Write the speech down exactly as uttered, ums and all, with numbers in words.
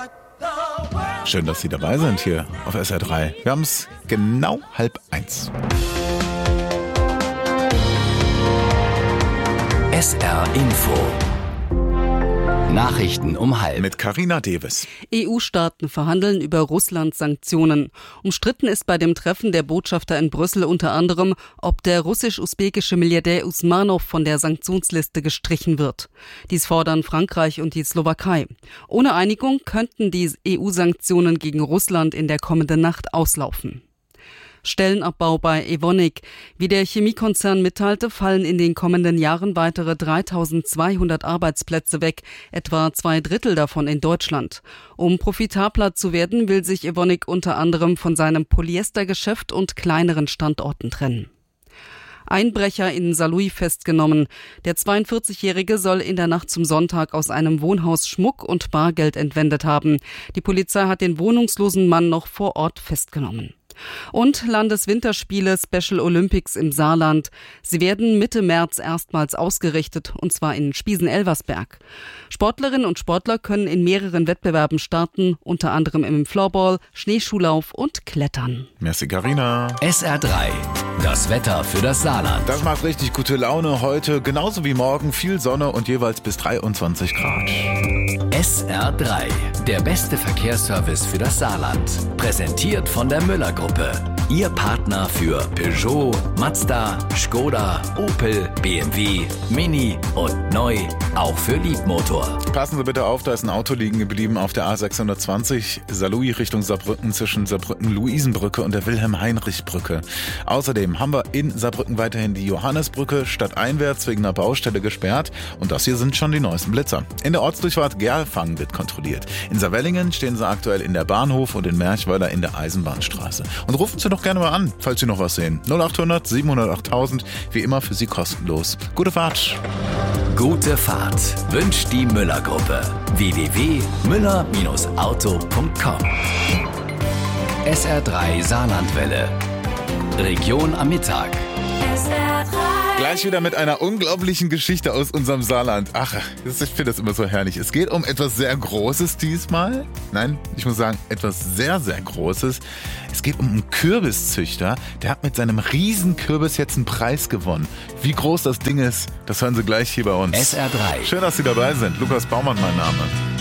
Schön, dass Sie dabei sind hier auf S R drei. Wir haben es genau halb eins. S R Info. Nachrichten um halb. Mit Carina Deves. E U-Staaten verhandeln über Russlands Sanktionen. Umstritten ist bei dem Treffen der Botschafter in Brüssel unter anderem, ob der russisch-usbekische Milliardär Usmanow von der Sanktionsliste gestrichen wird. Dies fordern Frankreich und die Slowakei. Ohne Einigung könnten die E U-Sanktionen gegen Russland in der kommenden Nacht auslaufen. Stellenabbau bei Evonik. Wie der Chemiekonzern mitteilte, fallen in den kommenden Jahren weitere dreitausendzweihundert Arbeitsplätze weg, etwa zwei Drittel davon in Deutschland. Um profitabler zu werden, will sich Evonik unter anderem von seinem Polyestergeschäft und kleineren Standorten trennen. Einbrecher in Saarlouis festgenommen. Der zweiundvierzigjährige soll in der Nacht zum Sonntag aus einem Wohnhaus Schmuck und Bargeld entwendet haben. Die Polizei hat den wohnungslosen Mann noch vor Ort festgenommen. Und Landeswinterspiele Special Olympics im Saarland. Sie werden Mitte März erstmals ausgerichtet, und zwar in Spiesen-Elversberg. Sportlerinnen und Sportler können in mehreren Wettbewerben starten, unter anderem im Floorball, Schneeschuhlauf und Klettern. Merci, Carina. S R drei. Das Wetter für das Saarland. Das macht richtig gute Laune heute, genauso wie morgen. Viel Sonne und jeweils bis dreiundzwanzig Grad. S R drei. Der beste Verkehrsservice für das Saarland. Präsentiert von der Müller-Gruppe. Ihr Partner für Peugeot, Mazda, Skoda, Opel, B M W, Mini und neu, auch für Liebmotor. Passen Sie bitte auf, da ist ein Auto liegen geblieben auf der A sechshundertzwanzig, Saarlouis Richtung Saarbrücken zwischen Saarbrücken-Luisenbrücke und der Wilhelm-Heinrich-Brücke. Außerdem haben wir in Saarbrücken weiterhin die Johannesbrücke stadteinwärts wegen einer Baustelle gesperrt und das hier sind schon die neuesten Blitzer. In der Ortsdurchfahrt Gerlfang wird kontrolliert. In Saarwellingen stehen Sie aktuell in der Bahnhof und in Merchweiler in der Eisenbahnstraße. Und rufen Sie doch gerne mal an, falls Sie noch was sehen. null achthundert siebenhundertacht, wie immer für Sie kostenlos. Gute Fahrt. Gute Fahrt wünscht die Müller-Gruppe. w w w punkt müller Bindestrich auto punkt com. S R drei Saarlandwelle. Region am Mittag. S R drei. Gleich wieder mit einer unglaublichen Geschichte aus unserem Saarland. Ach, ich finde das immer so herrlich. Es geht um etwas sehr Großes diesmal. Nein, ich muss sagen, etwas sehr, sehr Großes. Es geht um einen Kürbiszüchter. Der hat mit seinem Riesenkürbis jetzt einen Preis gewonnen. Wie groß das Ding ist, das hören Sie gleich hier bei uns. S R drei. Schön, dass Sie dabei sind. Lukas Baumann, mein Name.